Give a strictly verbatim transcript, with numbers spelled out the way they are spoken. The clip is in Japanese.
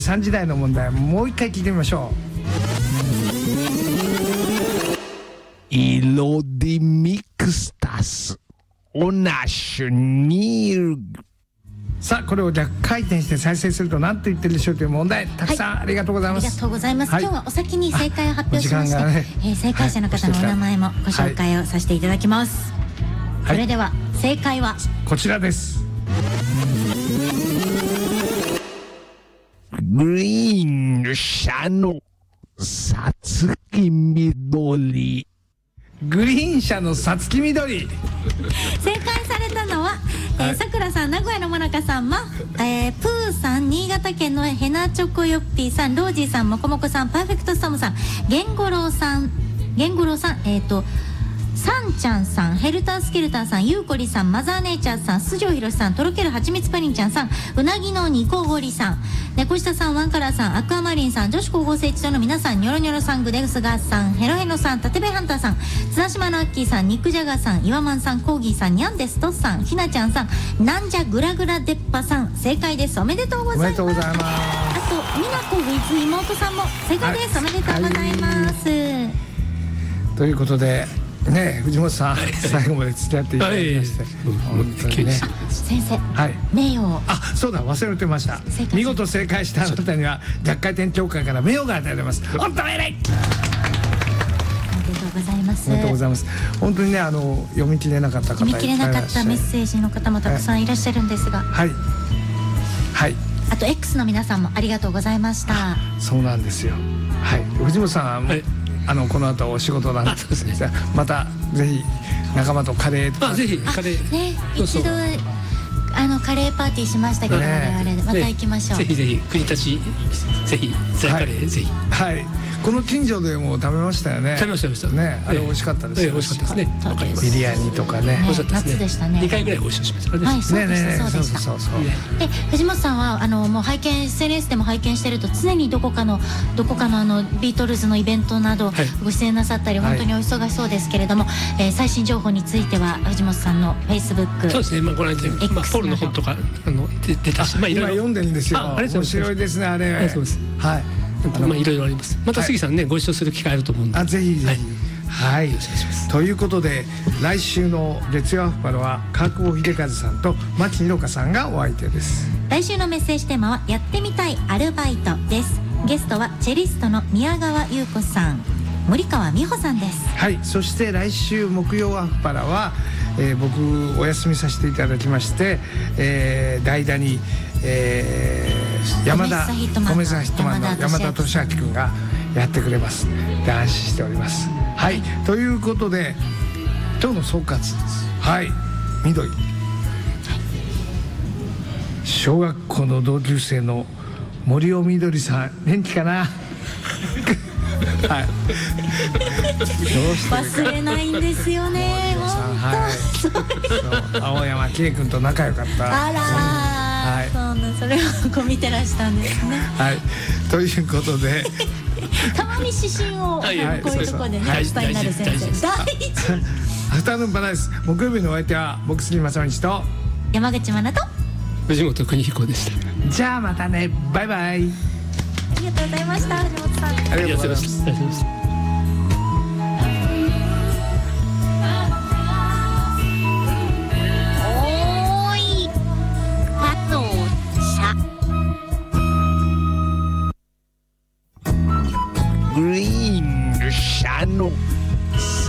さんじ台の問題もう一回聞いてみましょう。 色でミクスタスオナシュニール。 さあこれを逆回転して再生すると何と言ってるでしょうという問題。たくさんありがとうございます。 ありがとうございます、はい、今日はお先に正解を発表しまして、 ねえー、正解者の方のお名前もご紹介をさせていただきます、はい、それでは正解はこちらです。 グリーン車のさつき緑。 グリーン車のさつき緑。 正解されたのはさくらさん、名古屋のもなかさん、ま、えー、プーさん、新潟県のヘナチョコヨッピーさん、ロージーさん、もこもこさん、パーフェクトスタムさん、ゲンゴロウさん、ゲンゴロウさん、えっ、ー、とサンちゃんさん、ヘルタースケルターさん、ゆうこりさん、マザーネイチャーさん、スジョウヒロシさん、とろけるはちみつプリンちゃんさん、うなぎのニコゴリさん、猫下さん、ワンカラーさん、アクアマリンさん、女子高校生一同の皆さん、ニョロニョロさん、グデスガーさん、ヘロヘロさん、タテベハンターさん、綱島のアッキーさん、ニックジャガーさん、イワマンさん、コーギーさん、ニャンデストスさん、ひなちゃんさん、なんじゃグラグラデッパさん、正解です。おめでとうございます。 おめでとうございます。 あとみなこウィズ妹さんも正解です、はい、おめでとうございます、はい、 ということでね、藤本さん、はい、最後まで付き合っていただきまして、はい、本当にね、 先生、はい、名誉を、 あ、そうだ、忘れてました。見事正解したあなたには逆回転協会から名誉が与えられます。本当に偉い。 おめでとうございます。 おめでとうございます。本当にね、あの読み切れなかった方、 読み切れなかったメッセージの方もたくさんいらっしゃるんですが、 はいはい、 あと X の皆さんもありがとうございました。 そうなんですよ。はい、藤本さん、はい、あのこの後お仕事なんですね。またぜひ仲間とカレーとか、 あ、ぜひカレーね、一度あのカレーパーティーしましたけど、ね、我々また行きましょう。 ぜひぜひ国立ぜひザカレー、はい、ぜひ、 はい、この近所でも食べましたよね。 食べました食べましたね、あれ美味しかったですよ。 美味しかったですね。 ビリヤニとかね、 美味しかったですね。夏でしたね。 にかいぐらいご一緒しましたね。 はい、そうでしたそうでした。 そうそうそう。 で、藤本さんはあのもう拝見 エスエヌエス でも拝見してると常にどこかのどこかのあのビートルズのイベントなどご出演なさったり本当にお忙しそうですけれども、えー、最新情報については藤本さんのフェイスブック、 そうですね。まあご覧いただいて、まあポールの本とかあの出たし、まあいろいろ今読んでるんですよ。面白いですねあれ。 そうです。 はい。 まあいろいろあります。また杉さんね、ご一緒する機会あると思うんで。 あ、ぜひぜひ。はい。ということで来週の月曜アフパロは川久保秀和さんと牧野香さんがお相手です。 来週のメッセージテーマはやってみたいアルバイトです。ゲストはチェリストの宮川優子さん、森川美穂さんです。 はい。そして来週木曜アフパラは、えー、僕お休みさせていただきまして、えー、代打に、えー、山田米沢ヒットマンの山田俊明君がやってくれます。で安心しております。はい、はい、ということで今日の総括です。はい、緑、はい、小学校の同級生の森尾みどりさん元気かなはい、 忘れないんですよね。 はい、青山圭君と仲良かった。 あら、はい、そうなん、それをこう見てらしたんですね。 はい、ということでたまに指針をこういうところでねお伝えになる先生、大事。 アフタヌーンパラダイス木曜日のお相手は僕杉正道と山口真奈と藤本邦彦でした。 じゃあまたね、バイバイ。 ありがとうございました。藤本さん、 ありがとうございました。 おーい、加藤茶。 グリーン車の